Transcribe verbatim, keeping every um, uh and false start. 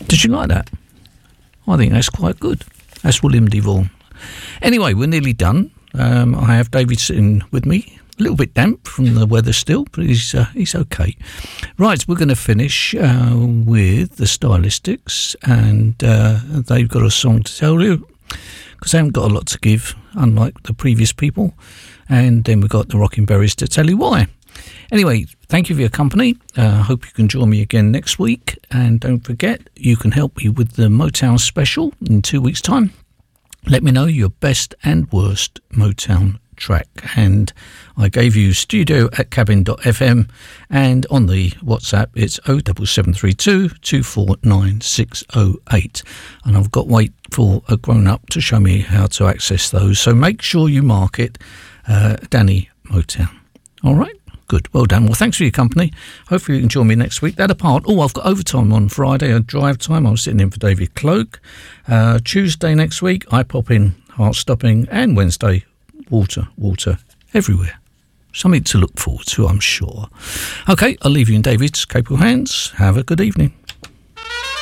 Did you like that? I think that's quite good. That's William DeVaughn. Anyway, we're nearly done. Um, I have David sitting with me. A little bit damp from the weather still, but he's uh, he's okay. Right, we're going to finish uh, with the Stylistics, and uh, they've got a song to tell you, because they haven't got a lot to give, unlike the previous people. And then we've got the Rocking Berries to tell you why. Anyway, thank you for your company. I uh, hope you can join me again next week. And don't forget, you can help me with the Motown special in two weeks' time. Let me know your best and worst Motown track. And I gave you studio at cabin dot f m, and on the WhatsApp it's oh seven seven three two, two four nine six oh eight. And I've got to wait for a grown-up to show me how to access those. So make sure you mark it uh, Danny Motown. All right? Good. Well done. Well, thanks for your company. Hopefully you can join me next week. That apart, oh, I've got overtime on Friday, a drive time. I'm sitting in for David Cloak. Uh, Tuesday next week, I pop in Heart Stopping, and Wednesday, water, water everywhere. Something to look forward to, I'm sure. Okay, I'll leave you in David's capable hands. Have a good evening.